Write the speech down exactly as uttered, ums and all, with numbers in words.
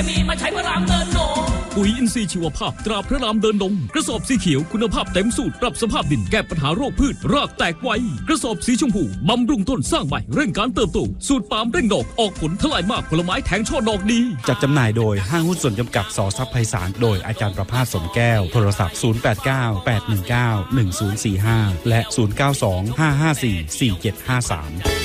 มีมาใช้พระรามเดินโหนปุ๋ยอินทรีย์ชีวภาพตราพระรามเดินดงกระสอบสีเขียวคุณภาพเต็มสูตรปรับสภาพดินแก้ปัญหาโรคพืชรากแตกไวกระสอบสีชมพูบำรุงต้นสร้างใบเร่งการเติบโตสูตรปาล์มเร่งดอกออกผลทลายมากผลไม้แทงช่อดอกดีจัดจำหน่ายโดยห้างหุ้นส่วนจำกัดสอทรัพย์ไพศาลโดยอาจารย์ประภาสสมแก้วโทรศัพท์ศูนย์ แปด เก้า แปด หนึ่ง เก้า หนึ่ง ศูนย์ สี่ ห้าและศูนย์ เก้า สอง ห้า ห้า สี่ สี่ เจ็ด ห้า สาม